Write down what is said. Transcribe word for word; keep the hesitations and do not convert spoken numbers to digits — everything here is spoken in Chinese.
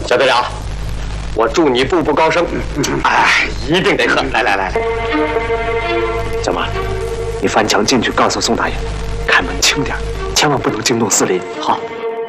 小队长，我祝你步步高升。哎，一定得喝！来来来来， 小马，你翻墙进去，告诉宋大爷，开门轻点，千万不能惊动司令。 好。